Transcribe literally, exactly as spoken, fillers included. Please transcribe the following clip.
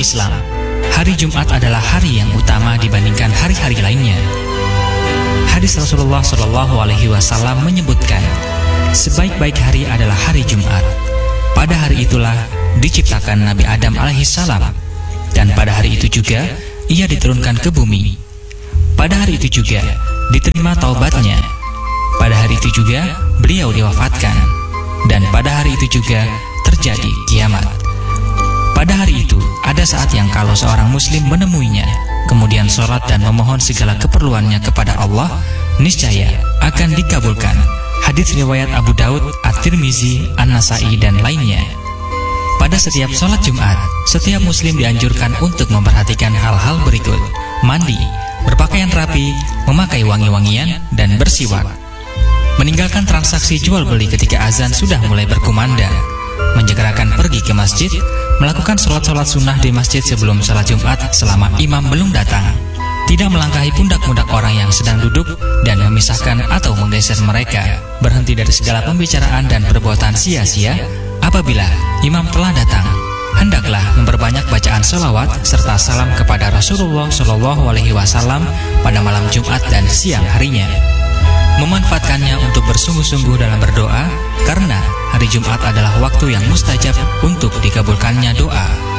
Islam, hari Jumat adalah hari yang utama dibandingkan hari-hari lainnya. Hadis Rasulullah Shallallahu Alaihi Wasallam menyebutkan, sebaik-baik hari adalah hari Jumat. Pada hari itulah diciptakan Nabi Adam alaihissalam, dan pada hari itu juga ia diturunkan ke bumi. Pada hari itu juga diterima taubatnya. Pada hari itu juga beliau diwafatkan, dan pada hari itu juga terjadi kiamat. Pada hari itu ada saat yang kalau seorang muslim menemuinya, kemudian sholat dan memohon segala keperluannya kepada Allah, niscaya akan dikabulkan. Hadits riwayat Abu Daud, At-Tirmizi, An-Nasai, dan lainnya. Pada setiap sholat Jumat, setiap muslim dianjurkan untuk memperhatikan hal-hal berikut: mandi, berpakaian rapi, memakai wangi-wangian, dan bersiwak. Meninggalkan transaksi jual beli ketika azan sudah mulai berkumandang. Menjegerakan pergi ke masjid, melakukan sholat-sholat sunnah di masjid sebelum sholat Jumat selama imam belum datang. Tidak melangkahi pundak-pundak orang yang sedang duduk dan memisahkan atau menggeser mereka. Berhenti dari segala pembicaraan dan perbuatan sia-sia. Apabila imam telah datang, hendaklah memperbanyak bacaan sholawat serta salam kepada Rasulullah Shallallahu Alaihi Wasallam pada malam Jumat dan siang harinya. Memanfaatkannya untuk bersungguh-sungguh dalam berdoa, karena hari Jumat adalah waktu yang mustajab untuk dikabulkannya doa.